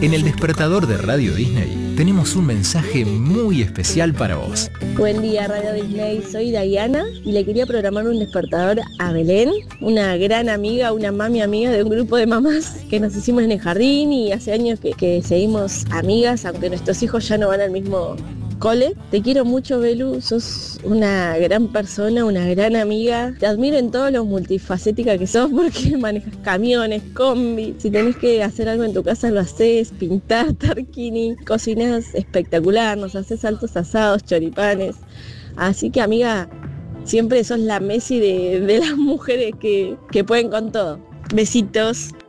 En el despertador de Radio Disney tenemos un mensaje muy especial para vos. Buen día, Radio Disney. Soy Diana y le quería programar un despertador a Belén, una gran amiga, una mami amiga de un grupo de mamás que nos hicimos en el jardín y hace años que seguimos amigas, aunque nuestros hijos ya no van al mismo cole. Te quiero mucho, Belu, sos una gran persona, una gran amiga. Te admiro en todos los multifacética que sos porque manejas camiones, combi. Si tenés que hacer algo en tu casa lo haces, pintar, tarquini, cocinas espectacular, nos haces altos asados, choripanes. Así que, amiga, siempre sos la Messi de las mujeres que pueden con todo. Besitos.